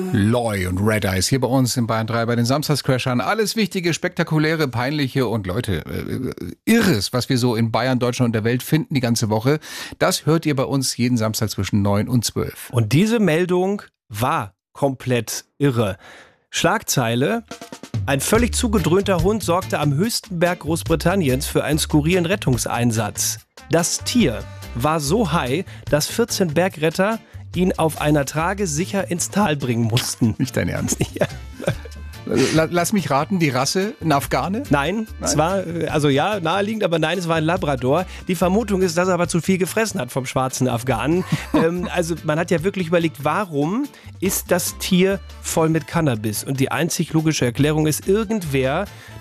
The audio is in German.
Loy und Red Eyes hier bei uns in Bayern 3 bei den Samstagscrashern. Alles Wichtige, Spektakuläre, Peinliche und Leute, Irres, was wir so in Bayern, Deutschland und der Welt finden die ganze Woche. Das hört ihr bei uns jeden Samstag zwischen 9 und 12. Und diese Meldung war komplett irre. Schlagzeile: Ein völlig zugedröhnter Hund sorgte am höchsten Berg Großbritanniens für einen skurrilen Rettungseinsatz. Das Tier war so high, dass 14 Bergretter ihn auf einer Trage sicher ins Tal bringen mussten. Nicht dein Ernst? Ja. Lass mich raten, die Rasse, ein Afghane? Nein, es war, naheliegend, aber nein, es war ein Labrador. Die Vermutung ist, dass er aber zu viel gefressen hat vom schwarzen Afghanen. Also man hat ja wirklich überlegt, warum ist das Tier voll mit Cannabis? Und die einzig logische Erklärung ist, irgendwer